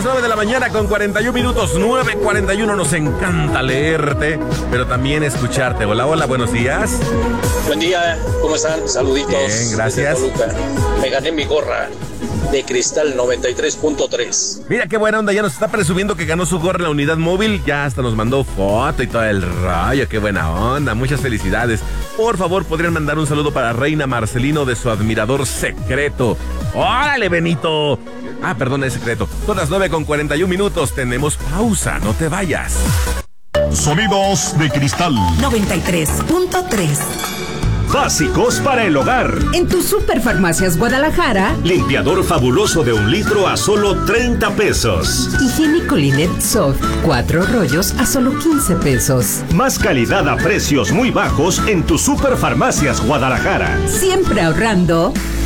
las 9 de la mañana con 41 minutos, 9:41. Nos encanta leerte, pero también escucharte. Hola, hola, buenos días. Buen día, ¿cómo están? Saluditos. Bien, gracias. Me gané mi gorra de cristal 93.3. Mira qué buena onda, ya nos está presumiendo que ganó su gorra en la unidad móvil. Ya hasta nos mandó foto y todo el rollo. Qué buena onda, muchas felicidades. Por favor, podrían mandar un saludo para Reina Marcelino de su admirador secreto. ¡Órale, Benito! Ah, perdón, es secreto. Son las 9:41 minutos. Tenemos pausa, no te vayas. Sonidos de cristal 93.3. Básicos para el hogar. En tu Superfarmacias Guadalajara. Limpiador fabuloso de 1 litro a solo 30 pesos. Higiénico Linet Soft, 4 rollos a solo 15 pesos. Más calidad a precios muy bajos en tu Superfarmacias Guadalajara. Siempre ahorrando.